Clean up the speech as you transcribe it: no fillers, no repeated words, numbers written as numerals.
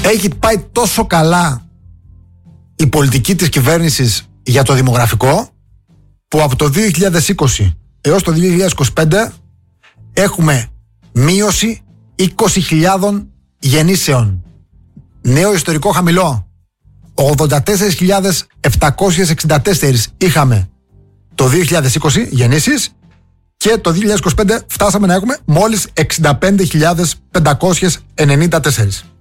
Έχει πάει τόσο καλά η πολιτική της κυβέρνησης για το δημογραφικό, που από το 2020 έως το 2025 έχουμε μείωση 20.000 γεννήσεων. Νέο ιστορικό χαμηλό. 84.764 είχαμε το 2020 γεννήσεις και το 2025 φτάσαμε να έχουμε μόλις 65.594.